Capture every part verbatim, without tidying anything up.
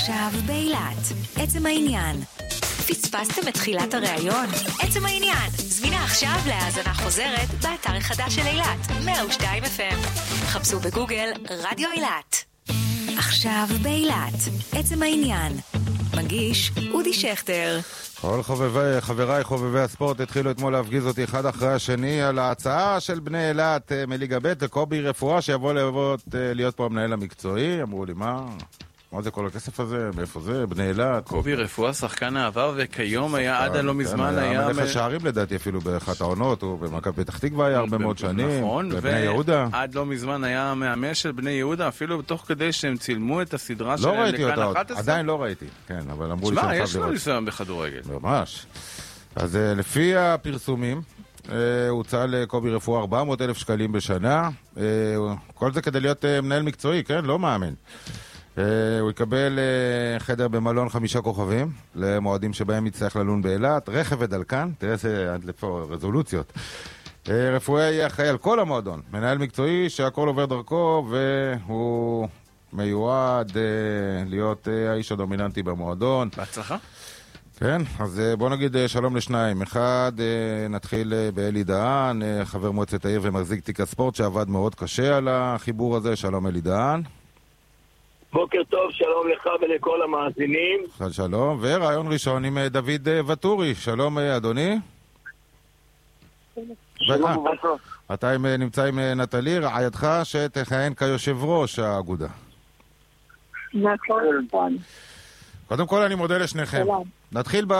עכשיו באילת. עצם העניין. פספסתם את תחילת הראיון? עצם העניין. זמינה עכשיו להאזנה חוזרת באתר החדש של אילת, מאה ושתיים אף אם. חפשו בגוגל רדיו אילת. עכשיו באילת. עצם העניין. מגיש אודי שכטר. כל חובבי, חבריי חובבי הספורט התחילו אתמול להפגיז אותי אחד אחרי השני על ההצעה של בני אילת מליגה ב' לקובי רפואה שיבוא להיות, להיות פה המנהל המקצועי. אמרו לי, מה? מה זה כל הכסף הזה? מאיפה זה? בני אילת? קובי רפואה, שחקן העבר, וכיום היה עד לא מזמן היה... מלך השערים לדעתי אפילו באחת העונות, הוא במכבי פתח תקווה היה הרבה מאוד שנים. נכון, בבני יהודה. ועד לא מזמן היה מאמן של בני יהודה, אפילו בתוך כדי שהם צילמו את הסדרה שלהם לא ראיתי אותה עוד, אחת עשרה. עדיין לא ראיתי, כן, אבל אמרו לי שמה, שאני יש חייב לו לראות. ניסיון בכדורגל. ממש. אז לפי הפרסומים, הוצא לקובי רפואה ארבע מאות אלף שקלים בשנה, כל זה כדי להיות מנהל מקצועי, כן? לא מאמן. הוא יקבל חדר במלון חמישה כוכבים למועדים שבהם יצטרך ללון באילת, רכב ודלקן, תראה איזה עד לפה רזולוציות. רפואה יהיה אחראי על כל המועדון, מנהל מקצועי שהכל עובר דרכו, והוא מיועד להיות האיש הדומיננטי במועדון. בהצלחה. כן, אז בוא נגיד שלום לשניים. אחד, נתחיל באלי דהן, חבר מועצת העיר ומחזיק תיק הספורט שעבד מאוד קשה על החיבור הזה. שלום אלי דהן. בוקר טוב, שלום לך ולכל המאזינים. שלום, ורעיון ראשון עם דוד וטורי. שלום אדוני. שלום וברכה. אתה נמצא עם נטלי, רעייתך שתכהן כיושב ראש האגודה. נכון. קודם כל אני מודה לשניכם. נתחיל ב...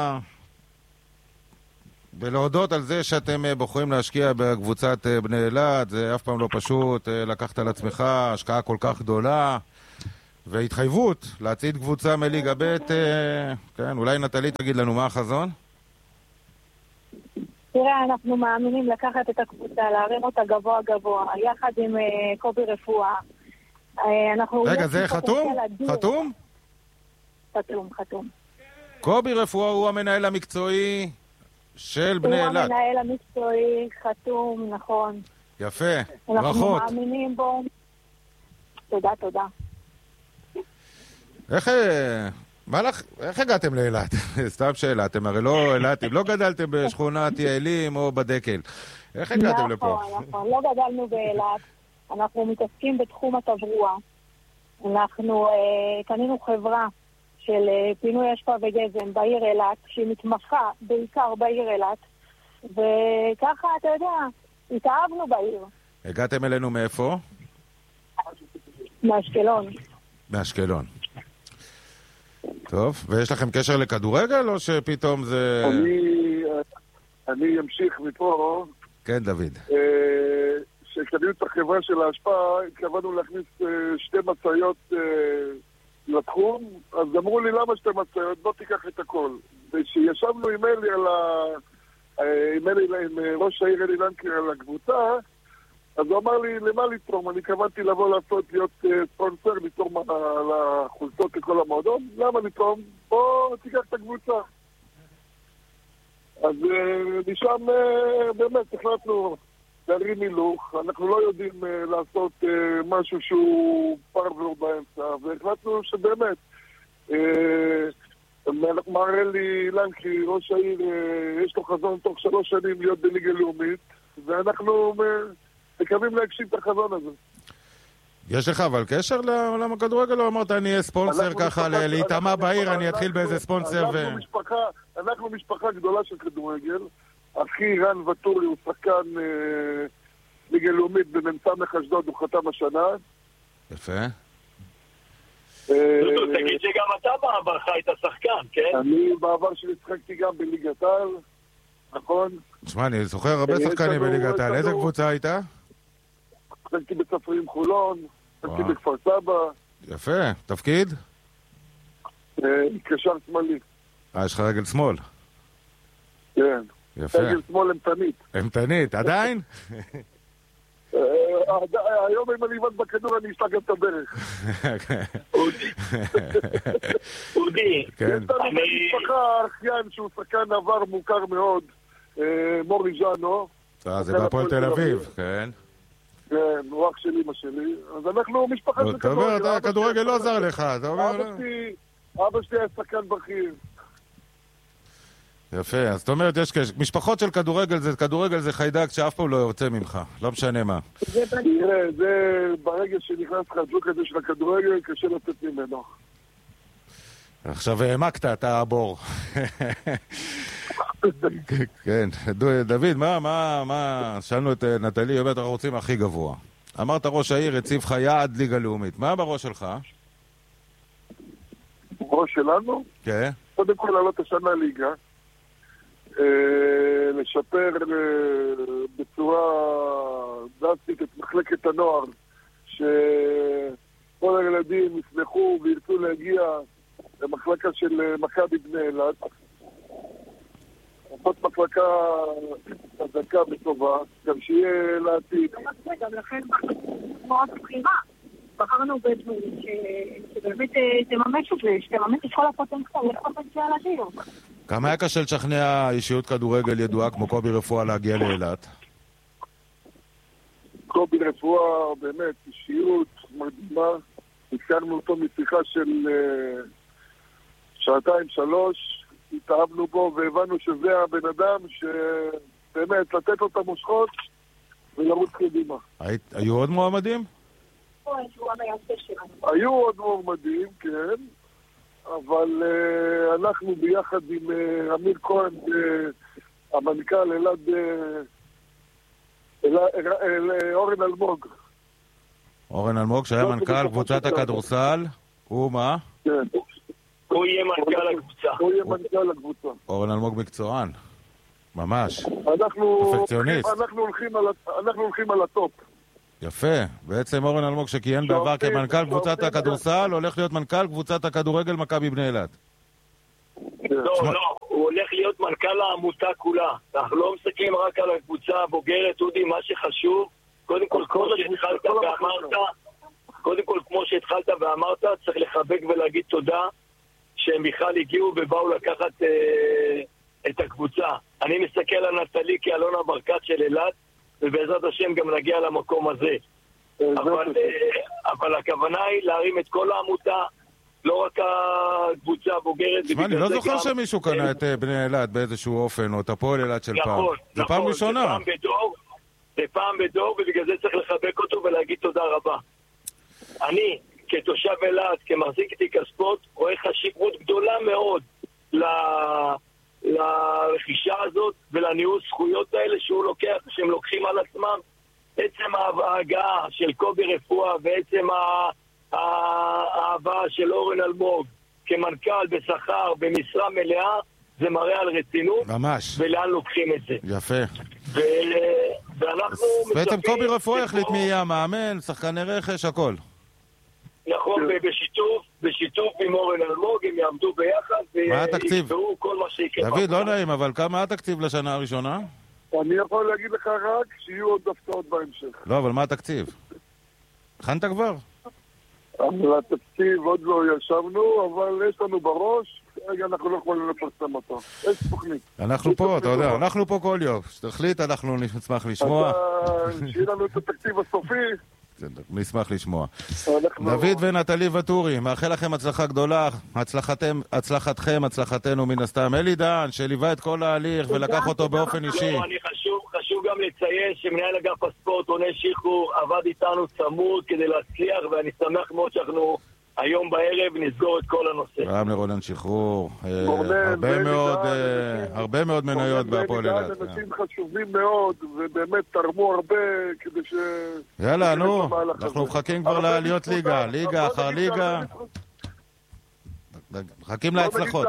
בלהודות על זה שאתם בוחרים להשקיע בקבוצת בני אילת. זה אף פעם לא פשוט, לקחת על עצמך השקעה כל כך גדולה והתחייבות להצעיד קבוצה מליגה ב'. כן, אולי נטלי תגיד לנו מה החזון? תראה, אנחנו מאמינים לקחת את הקבוצה, להרים אותה גבוה גבוה, יחד עם קובי רפואה. רגע, זה חתום? חתום? חתום, חתום. קובי רפואה הוא המנהל המקצועי של בני אילת. הוא המנהל המקצועי, חתום, נכון. יפה, ברכות. אנחנו מאמינים בו. תודה, תודה. איך, מה לך, איך הגעתם לאילת? סתם שאלה, אתם הרי לא אילתים, לא גדלתם בשכונת יעלים או בדקל. איך הגעתם לפה? נכון, נכון, לא גדלנו באילת. אנחנו מתעסקים בתחום התברואה. אנחנו אה, קנינו חברה של פינוי אשפה וגזם בעיר אילת, שהיא מתמחה בעיקר בעיר אילת, וככה, אתה יודע, התאהבנו בעיר. הגעתם אלינו מאיפה? מאשקלון. מאשקלון. טוב, ויש לכם קשר לכדורגל, או שפתאום זה... אני, אני אמשיך מפה. כן, דוד. כשקנינו את החברה של ההשפעה, התכוונו להכניס שתי מצאיות לתחום, אז אמרו לי למה שתי מצאיות, בוא תיקח את הכל. וכשישבנו עם אלי על ה... עם אלי, עם ראש העיר אלי לנקר על הקבוצה, אז הוא אמר לי, למה לתרום? אני כוונתי לבוא לעשות, להיות ספונסר, לתרום על החולצות לכל המועדון. למה לתרום? בוא תיקח את הקבוצה. אז משם באמת החלטנו להרים הילוך. אנחנו לא יודעים לעשות משהו שהוא פרבר באמצע, והחלטנו שבאמת מר אלי לנקי, ראש העיר, יש לו חזון תוך שלוש שנים להיות בליגה לאומית, ואנחנו מקווים להגשים את החזון הזה. יש לך אבל קשר לעולם הכדורגל, או אמרת אני אהיה ספונסר ככה להתאמה בעיר, אני אתחיל באיזה ספונסר ו... אנחנו משפחה גדולה של כדורגל. אחי רן וטורי הוא שחקן ליגה לאומית במ"ס אשדוד, הוא חתם השנה. יפה. תגיד שגם אתה בעברך היית שחקן, כן? אני בעבר שלי שחקתי גם בליגת העל, נכון? תשמע, אני זוכר הרבה שחקנים בליגת העל. איזה קבוצה הייתה? שחקתי בצפרים חולון, שחקתי בכפר סבא. יפה, תפקיד? קשר שמאלי. אה, יש לך רגל שמאל? כן. יפה. רגל שמאל אמתנית. אמתנית, עדיין? היום אם אני עבד בכדור אני אשלח גם את הברך. אודי. אודי. יש לנו משפחה אחיין שהוא שחקן עבר מוכר מאוד, מורי ז'אנו. זה בהפועל תל אביב, כן. כן, הוא אח של אמא שלי. אז אנחנו משפחה של אתה אומר, הכדורגל לא עזר לך, אתה אומר... אבא שלי היה שחקן בכיר. יפה, אז זאת אומרת, יש משפחות של כדורגל, זה כדורגל זה חיידק שאף פעם לא יוצא ממך, לא משנה מה. תראה, זה ברגע שנכנס חזוק הזה של הכדורגל, קשה לצאת ממנו. עכשיו העמקת, אתה הבור. כן, דוד, מה, מה, מה, שאלנו את נטלי, אומרת, אנחנו רוצים הכי גבוה. אמרת ראש העיר, הציב לך יעד ליגה לאומית. מה בראש שלך? בראש שלנו? כן. קודם כל לעלות השנה ליגה. לשפר בצורה דרסטית את מחלקת הנוער, שכל הילדים ישמחו וירצו להגיע למחלקה של מכבי בני אילת. זאת מחלקה חזקה וטובה, גם שיהיה לעתיד. גם לכן מאוד בחירה. בחרנו בדמות שבאמת תממש את זה, שתממש את כל הפוטנציאל, יש פוטנציאל אדיר. כמה היה קשה לשכנע אישיות כדורגל ידועה כמו קובי רפואה להגיע לאילת? קובי רפואה באמת אישיות מדהימה, הזכרנו אותו משיחה של שעתיים שלוש, התאהבנו בו והבנו שזה הבן אדם שבאמת לתת לו את המושכות ולרוץ קדימה. היו עוד מועמדים? היו עוד מועמדים, כן, אבל uh, אנחנו ביחד עם uh, אמיר כהן, uh, המנכ"ל אלעד, uh, אל, אל, אל, אל, אורן אלמוג. אורן אלמוג, שהיה מנכ"ל קבוצת הכדורסל, הוא מה? כן. הוא יהיה מנכ"ל הקבוצה. הוא יהיה מנכ"ל הקבוצה. אורן אלמוג מקצוען, ממש. אנחנו, פרפקציוניסט. אנחנו הולכים על, אנחנו הולכים על הטופ. יפה, בעצם אורן אלמוג שכיהן בעבר כמנכ"ל קבוצת הכדורסל הולך להיות מנכ"ל קבוצת הכדורגל מכבי בני אילת. לא, לא, הוא הולך להיות מנכ"ל העמותה כולה. אנחנו לא מסתכלים רק על הקבוצה הבוגרת, אודי, מה שחשוב, קודם כל כמו שהתחלת ואמרת, קודם כל כמו שהתחלת ואמרת, צריך לחבק ולהגיד תודה שהם בכלל הגיעו ובאו לקחת אה, את הקבוצה. אני מסתכל על נטלי כאלונה ברקת של אילת, ובעזרת השם גם נגיע למקום הזה. אבל, אבל הכוונה היא להרים את כל העמותה, לא רק הקבוצה הבוגרת. תשמע, אני לא זוכר שמישהו קנה את בני אילת באיזשהו אופן, או את הפועל אילת של פעם. זה פעם ראשונה. זה פעם בדור, זה פעם בדור, ובגלל זה צריך לחבק אותו ולהגיד תודה רבה. אני, כתושב אילת, כמחזיק תיק הספורט, רואה חשיבות גדולה מאוד ל... לרכישה הזאת ולניהול זכויות האלה שהוא לוקח, שהם לוקחים על עצמם. עצם ההגעה של קובי רפואה ועצם ההבאה של אורן אלמוג כמנכ"ל בשכר במשרה מלאה, זה מראה על רצינות. ממש. ולאן לוקחים את זה. יפה. ו... ואנחנו בעצם קובי רפואה החליט מי יהיה המאמן, שחקני רכש, הכל. נכון, ובשיתוף, בשיתוף עם אורן אלמוג, הם יעמדו ביחד ויקבעו כל מה שיקרה. דוד, לא נעים, אבל כמה התקציב לשנה הראשונה? אני יכול להגיד לך רק שיהיו עוד הפתעות בהמשך. לא, אבל מה התקציב? הכנת כבר? אבל התקציב עוד לא ישבנו, אבל יש לנו בראש, רגע אנחנו לא יכולים לפרסם אותו. יש תוכנית. אנחנו פה, אתה יודע, אנחנו פה כל יום. שתחליט, אנחנו נשמח לשמוע. שיהיה לנו את התקציב הסופי. נשמח לשמוע. דוד ונטלי וטורי, מאחל לכם הצלחה גדולה, הצלחתם, הצלחתכם, הצלחתנו מן הסתם. אלי דן, שליווה את כל ההליך ולקח אותו באופן אישי. לא, אני חשוב, חשוב גם לציין שמנהל אגף הספורט, עונה שחרור, עבד איתנו צמוד כדי להצליח, ואני שמח מאוד שאנחנו היום בערב נסגור את כל הנושא. רם לרולן שחרור, הרבה מאוד, הרבה מאוד מניות בהפועל אילת. אנשים חשובים מאוד, ובאמת תרמו הרבה כדי ש... יאללה, נו, אנחנו מחכים כבר לעליות ליגה, ליגה אחר ליגה. מחכים להצלחות.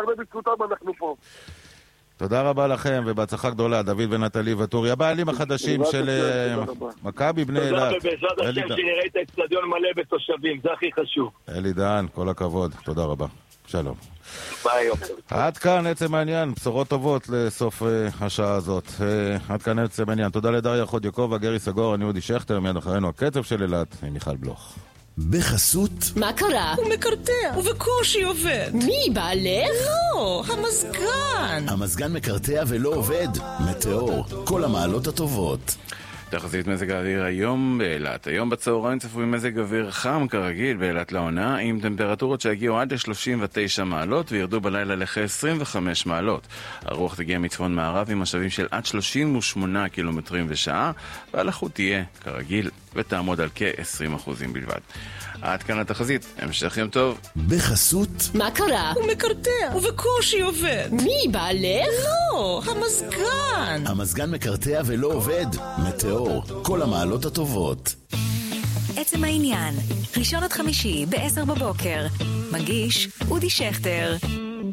תודה רבה לכם, ובהצלחה גדולה, דוד ונטלי וטורי, הבעלים החדשים של מכבי בני אילת. תודה, ובעזרת השם שנראה את האצטדיון מלא בתושבים, זה הכי חשוב. אלי דן, כל הכבוד, תודה רבה. שלום. ביי. עד כאן עצם העניין, בשורות טובות לסוף השעה הזאת. עד כאן עצם העניין. תודה לדריה חודיוקובה, גרי סגור, אני אודי שכטר, מיד אחרינו הקצב של אילת, עם מיכל בלוך. בחסות. מה קרה? הוא מקרטע, ובקושי עובד. מי, בעלך? לא, המזגן. המזגן מקרטע ולא עובד. מטאור, כל המעלות הטובות. תחזית מזג האוויר היום באילת. היום בצהריים צפוי מזג אוויר חם כרגיל באילת לעונה, עם טמפרטורות שהגיעו עד ל-שלושים ותשע מעלות וירדו בלילה לכ-עשרים וחמש מעלות. הרוח תגיע מצפון מערב עם משאבים של עד שלושים ושמונה קילומטרים בשעה, והלחות תהיה כרגיל ותעמוד על כ-עשרים אחוזים בלבד. עד כאן התחזית, המשך יום טוב. בחסות מה קרה? הוא מקרטע ובקושי עובד. מי בעלך? לא, המזגן. המזגן מקרטע ולא עובד. מטאור, כל המעלות הטובות. עצם העניין, ראשון עד חמישי ב-עשר בבוקר. מגיש אודי שכטר.